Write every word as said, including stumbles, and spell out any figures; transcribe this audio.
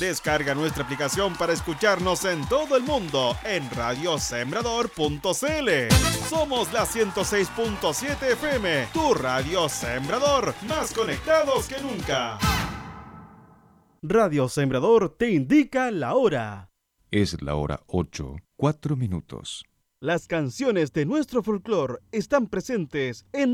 Descarga nuestra aplicación para escucharnos en todo el mundo en radio sembrador punto c l. Somos la ciento seis punto siete F M, tu radio Sembrador, más conectados que nunca. Radio Sembrador te indica la hora. Es la hora ocho, cuatro minutos. Las canciones de nuestro folclore están presentes en